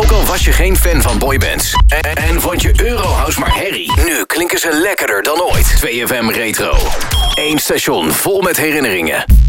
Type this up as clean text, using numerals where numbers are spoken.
Ook al was je geen fan van boybands en vond je Eurohouse maar herrie, nu klinken ze lekkerder dan ooit. 2FM Retro. Eén station vol met herinneringen.